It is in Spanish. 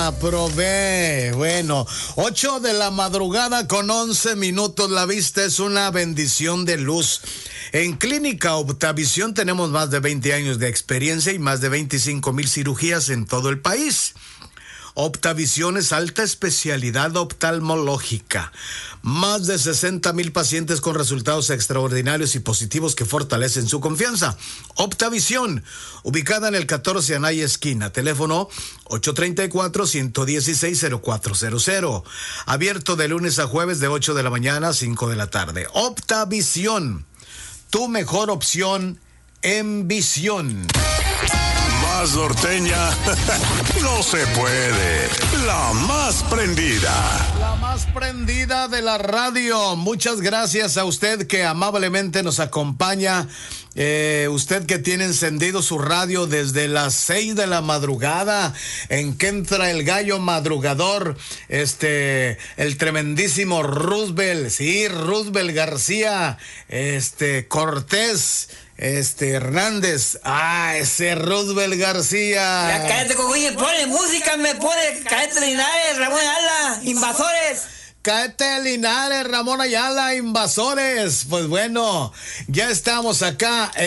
probé. Bueno, 8 de la madrugada con 11 minutos. La vista es una bendición de luz. En Clínica Optavisión tenemos más de 20 años de experiencia y más de 25,000 cirugías en todo el país. Optavisión es alta especialidad oftalmológica. Más de 60,000 pacientes con resultados extraordinarios y positivos que fortalecen su confianza. Optavisión, ubicada en el 14 Anaya esquina. Teléfono 834-116-0400. Abierto de lunes a jueves de 8 de la mañana a 5 de la tarde. Optavisión, tu mejor opción en visión. Más norteña no se puede. La más prendida. La más prendida de la radio. Muchas gracias a usted que amablemente nos acompaña. Usted que tiene encendido su radio desde las 6 de la madrugada, en que entra el gallo madrugador, el tremendísimo Roosevelt, sí, Roosevelt García, Cortés, Hernández, ese Roosevelt García. Ya cállate, cocuye, pone música, me pone, cállate Linares, Ramón Ayala, Invasores. Cáete Linares, Ramón Ayala, Invasores. Pues bueno, ya estamos acá.